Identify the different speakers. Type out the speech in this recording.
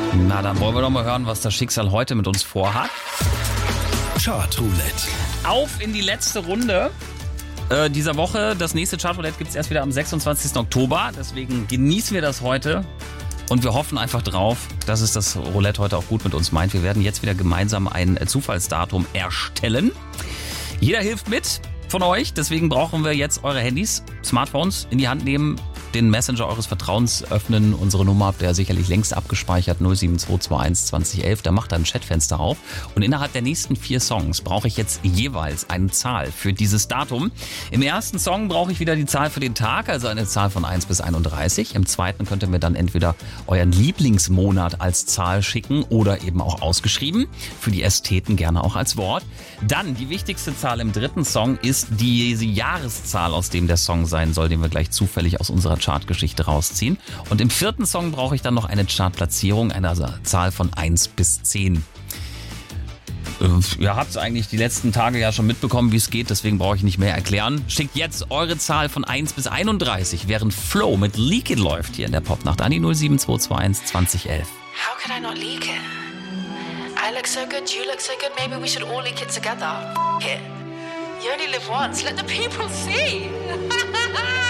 Speaker 1: Na, dann wollen wir doch mal hören, was das Schicksal heute mit uns vorhat.
Speaker 2: Chartroulette.
Speaker 1: Auf in die letzte Runde dieser Woche. Das nächste Chartroulette gibt es erst wieder am 26. Oktober. Deswegen genießen wir das heute. Und wir hoffen einfach drauf, dass es das Roulette heute auch gut mit uns meint. Wir werden jetzt wieder gemeinsam ein Zufallsdatum erstellen. Jeder hilft mit von euch. Deswegen brauchen wir jetzt eure Handys, Smartphones in die Hand nehmen, den Messenger eures Vertrauens öffnen. Unsere Nummer habt ihr sicherlich längst abgespeichert, 07221 2011. Da macht ihr ein Chatfenster auf. Und innerhalb der nächsten 4 Songs brauche ich jetzt jeweils eine Zahl für dieses Datum. Im ersten Song brauche ich wieder die Zahl für den Tag, also eine Zahl von 1 bis 31. Im zweiten könnt ihr mir dann entweder euren Lieblingsmonat als Zahl schicken oder eben auch ausgeschrieben. Für die Ästheten gerne auch als Wort. Dann die wichtigste Zahl im dritten Song ist diese Jahreszahl, aus dem der Song sein soll, den wir gleich zufällig aus unserer Chartgeschichte rausziehen. Und im vierten Song brauche ich dann noch eine Chartplatzierung, eine Zahl von 1 bis 10. Ihr habt es eigentlich die letzten Tage ja schon mitbekommen, wie es geht, deswegen brauche ich nicht mehr erklären. Schickt jetzt eure Zahl von 1 bis 31, während Flo mit Leak It läuft hier in der Popnacht an die 07221 2011.
Speaker 3: How could I not leak it? I look so good, you look so good, maybe we should all leak it together. F it. You only live once, let the people see.